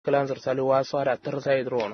kalanzar saliwa swara tarzai drone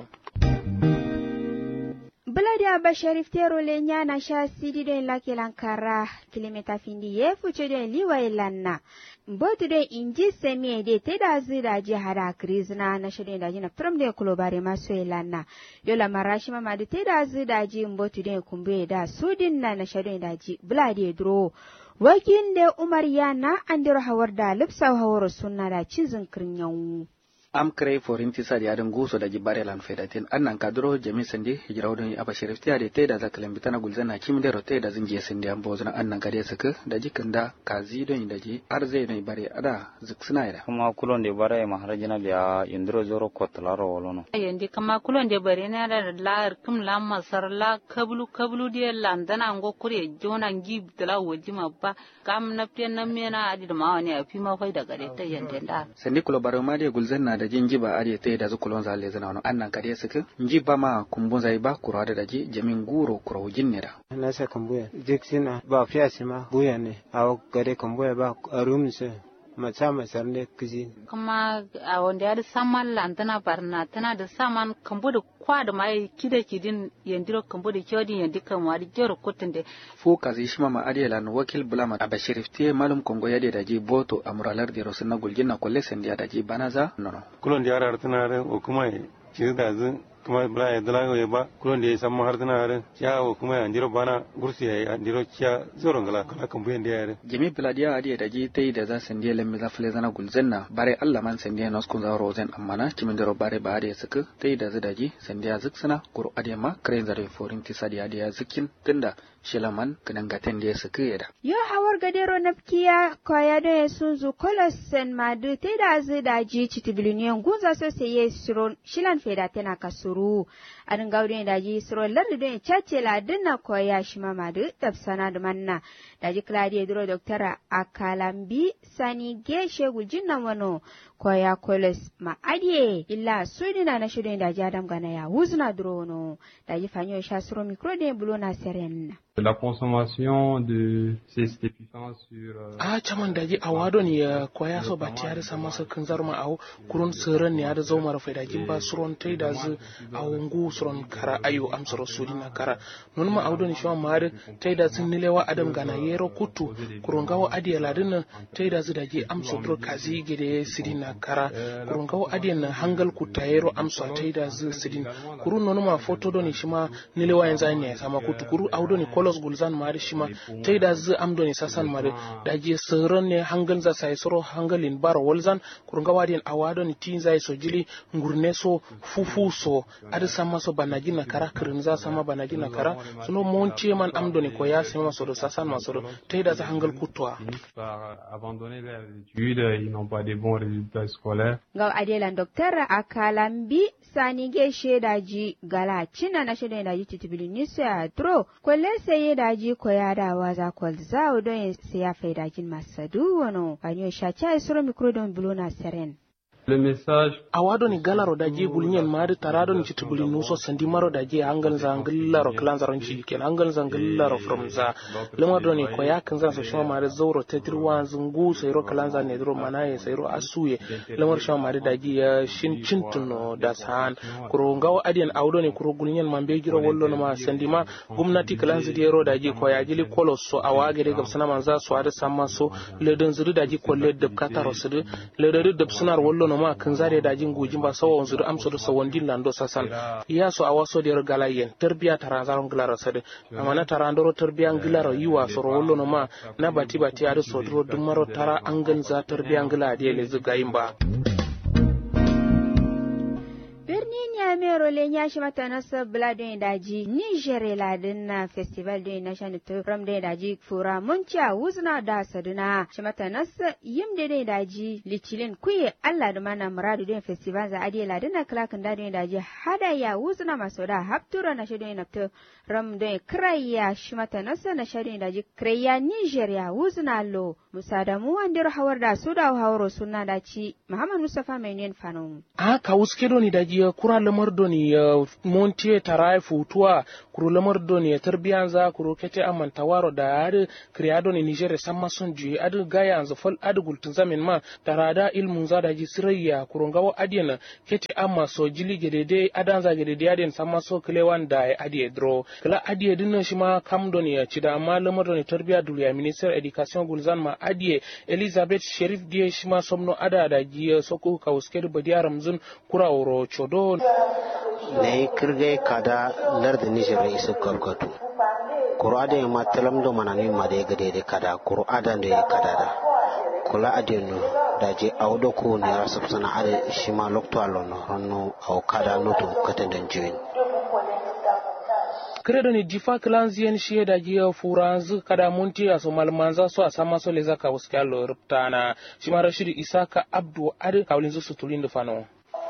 Bladia Basharif Tero Lenya na sha sidi den lake lankara kilimeta findi ye fuche den liwa ilanna. Mbotu den inji semi de teda zida ji hada krizna na shede da ji na prom den kulobare maso ilanna. Yola marashima madu teda zida ji mbotu den kumbe da sudin na shede da ji Bladia dro. Wakil de Umar yana andiro hawar da lipsa hawar sunna da cizin kirnyan. Am kray forinti sadi adan guso da jibare lan fedatin annan kadro jami sande hijrawdon aba sheriftiya de teda zakalem bitana gulzana kimde rote da zinje sande am bozna annan kade saka da jikanda kazi don daji arze ne bare ada ziksina ida kuma kulon de bare maharajina da indro zoro kotlaro wolono yandi kama kulon de bare na da la kum la masar la kablu de landana ngo kure jona ngib dala wajima ba kam napte namena adi ma wani afi ma fai daga de ta yande da sande kulo baro ma de gulzana da jinjiba ade te da zukulon zalle zana no annan kade suka njiba ma kumbun zai ba kura da daji jamin guro kuro jinne da na sa kambuya jiksina ba fiasi ma buya ne aw gade kambuya ba arumse macha masarne kizi kuma a wanda ya da saman lantana barna tana da saman kambu da kwa da mai kidin yandiro kambu da kyodin yandi kamwa da jero kotun da fo kazi shima ma adela no wakil bulama abashirifti malum kongo yade daji boto amuralar de rosna guljina kolle sendia daji banaza nono kulon da yarar tana da kuma da zun kuma bla ya dala ya ba kulon da ya san har tana da ya kuma ya ndiro bana gursi ya ndiro kya zoron gala kala kan buyen da yare jimi bladiya adi daji tai da za sendia lemme za fle zana gulzenna bare Allah man sendia nos kun za rozen amana kimin da bare ba adi suka tai da daji sendia ziksana kuro adi ma kren zare forin tisadi adi ya zikin tunda shilaman kanangaten da suka yada yo hawar gadero napkiya koya da sunzu kolosen madu tai da daji citibiliniyan gunza so sai siron shilan feda tana kasuru adin gaudin daji siron lardu don chache la dinna koya shima madu tafsana da manna daji kladi dro doktora akalambi sani geshe guljinna wano koya kolos ma adie illa sudina na shudin daji adam gana ya wuzna drono daji fanyo sha siro mikro de bulona seren la consommation de ces stupéfiants sur chaman daji awado ni koya so batiyar sama so kanzar ma aw kurun seren ne ada zo mara faida jimba suron tai da zu awngu suron kara ayo am soro sudina kara non ma awdo ni shwa mar tai da sun nilewa adam gana yero kutu kurun gawo adiya ladin tai da zu daji am so dro kazi gide sidina kara kurun gawo adiya na hangal kutayero am so tai da zu sidin kurun non ma foto do ni shima nilewa yanzu ne sama kutu kuru awdo ni kolos gulzan mari shima tai da zu am do ni sasan mari daji seren ne hangal za sai soro hangalin baro wolzan kurun gawo adiya awado ni tin zai so jili ngurne so fufu so ada sama so banaji na kara kirin za sama banaji na kara suno monti man amdo ni ko ya sama so do sasan ma so do tai da za hangal kutwa abandonner leurs études, ils n'ont pas de bons résultats scolaires. Gaw adelan doktor akalambi sani geshe daji gala cina na shede daji titibili nisa tro kolle sai daji ko ya dawa za ko za don sai ya faida jin masadu wono anyo shacha suro mikro don bulona seren Le message awado ni galaro daji gulnyen mari tarado ni chitubuli nuso sandi maro daji angal zangillaro klanzaron chi ken angal zangillaro from za lemado ni ko yakin zan so shoma mari zoro tetirwa zungu sayro klanza ne dro manaye sayro asuye lemar shoma mari daji ya shin cintuno da san kuro ngaw adian awdo ni kuro gulnyen mambe giro wollo no ma sandi ma gumnati klanza dero daji ko ya jili kolosso awage de gabsana manza so ada samma so ledon zuru daji ko ledde kataro sudu ledde de sunar wollo no ma kan zare da jin gujin ba sawo wanzu amso da sawandin lando sasan ya so awaso der galayen tarbiya taranzaron glara sade amana tarandoro tarbiyan glara yiwa so rollo no ma na bati ada so dro dumaro tara angan za tarbiyan glara de le zugayin ba Mero le nyashi mata nasa bladon daji Niger ladin na festival de nation to from de daji fura muncha wuzna da saduna shi mata nasa yim de daji lichilin kuye Allah da mana muradu de festival za ade ladin na klakin da de daji hada ya wuzna masoda haptura na shedon na to ram de kraya shi mata nasa na shedon daji kraya Niger ya wuzna lo Musa da mu wandir hawar da su da hawaro suna da ci Muhammad Mustafa mai nen fano. Ka wuske doni da jiya kura lamar doni montier tarai futuwa kuru lamar doni tarbiyan za kuru kete amantawaro da har kriya doni Niger samma son juye adu gaya anzu fal adu gultun zamin ma tarada ilmun za da ji sirayya kuru ngawo adiyana kete amma so jili gedede adanza gedede adin samma so klewan da adiye dro kala adiye dinna shi ma kam doni ya ci da amma lamar doni tarbiya duniya minister education gulzan ma adiye Elizabeth Sherif diye shi ma somno ada da jiya soko ka wuske da badiya ramzun kura woro chodo ne kirge kada larda Niger isu karkatu Qur'ada ya matalam do manani ma da gade kada Qur'ada da kada da kula adenu da je awdo ko ne rasab sana ade shi ma lokto alono honno aw kada noto katandan jiwin credo ni difa clanzien shi da giya furanzu kada munti aso malmanza so asama so leza ka uskalo ruptana shi ma Rashid Isaka Abdu ade kawlin su tulin da fano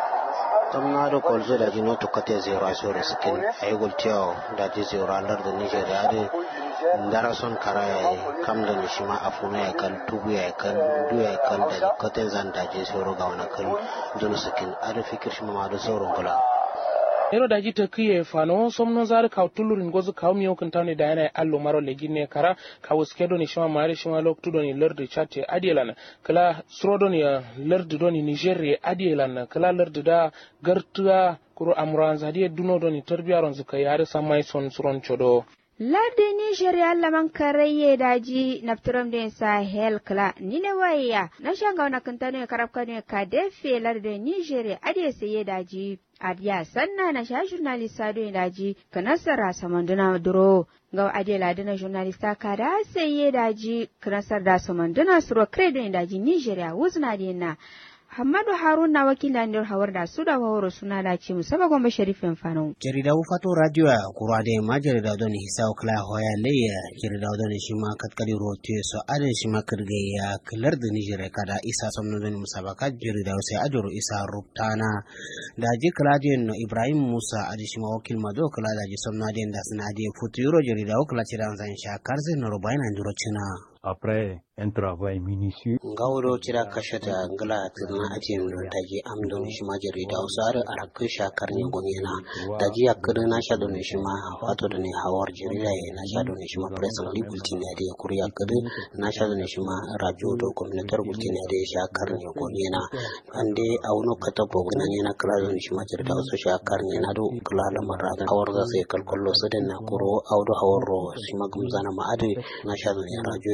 tamna do kolzo da jino to kate zero aso reskin aygol tiao da je zero alar da Nigeria ade darason karaye kam da shi ma afuna ya kan tubu ya kan duya kan da kate zan da je zero ga wana kan jono sakin ade fikir shi ma da zoro gala ero da jita kiye fano somno zar ka tulurin gozu ka miyo kan tane da yana allo maro legine kara ka uskedo ni shima mare shima loktu doni lardi chate adielan kala srodo ni lardi doni Nigeria adielan kala lardi da gartuwa kuro amran zadiye duno doni tarbiyaron zuka yare samai son suron chodo Lardi Nigeria laman karaye daji naftiram den Sahel kala nine waya na shanga na kantane karabka ne ka defe lardi Nigeria adiye saye daji adiya sanna na sha journalista do daji kanasara samanduna duro ga adiye ladina journalista ka da saye daji kanasar da samanduna suro credo daji Nigeria wuzna dina Hamadu Haruna wakila ndir hawar da su da wawaro suna da ce musaba gombe sharifin fano. Jarida fato radio ya kura da ma jarida don hisa kala hoya leya jarida don shi ma katkali rote so adan shi ma kirge ya kilar da Nigeria kada isa somno don musabaka jarida sai ajoro isa rubtana da ji kala no Ibrahim Musa adi shi ma wakil mado kala da ji somno den da suna da futu euro jarida kala ciran zan sha karze no rubaina ndiro cina. Après un travail minutieux. Gauro tira kashata ngala tirna ajin daji amdon shima jarida usar araku shakar ne gonyena daji akuru na sha don shima wato da ne hawar jarida na sha don shima press bulletin ne da kuriya akuru na sha don shima radio do communitar bulletin ne da shakar ne gonyena ande auno katabo na ne na kala don shima jarida uso shakar ne na do kala lamar da hawar za sai kalkollo su da na kuro audo hawar shima gumzana ma ade na sha don radio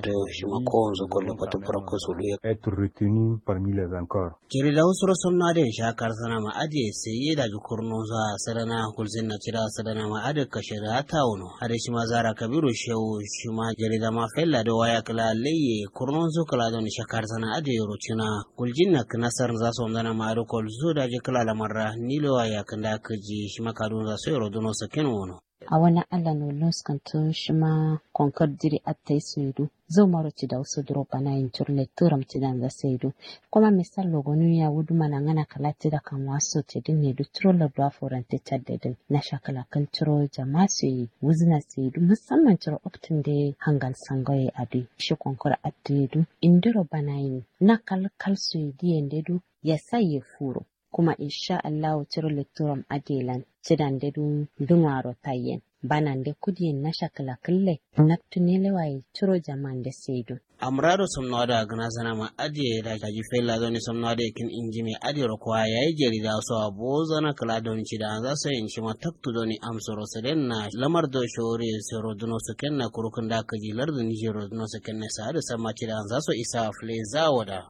être retenu parmi les encore. Jarida usuro somna da shakar sana ma ade sai da jukurno za sarana kulzin na tira sarana ma ade kashira tawno ade shi ma zara kabiru shehu shi ma jarida ma fella da waya kala leye kurnon zo kala don shakar sana ade rucina kuljin na knasar za so ndana ma ade kol zo da je kala lamarra nilo waya kanda kaji shi ma kadun za so yoro dono saken wono a wani Allah no los kanto shi ma konkar diri attai suidu zo maro ci da wasu dropa na internet turam ci dan da saidu kuma misal logonu ya wudu mana ngana kalati da kan waso ci din ne du troller do forante taddedin na shakala kan tro jama su wuzna saidu musamman tro optin de hangal sangoye adi shi konkar attedu indiro banayin na kal su diende du ya sai furo kuma insha Allah tro lecturam adelan cidan da dumaro tayen banan da kudiyen na shakala kalle na tunele waye turo jaman da saidu amrado somno da gana sana ma aje da kaji fella don somno da kin injimi ade rokwa yayi jarida so aboza na kala don ci da za su yin shi ma taktu don amsoro seden na lamar do shore sero duno saken na kurukun da kaji lardu ni jero duno saken na sa da sama ci da za su isa fleza wada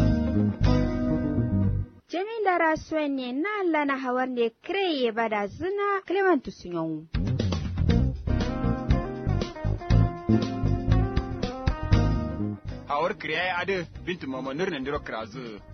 Jami da rasuwan ne na Allah na hawar ne kreye bada zina Clement Sunyon. Hawar kreye ade bintu mamanur nan diro krazu.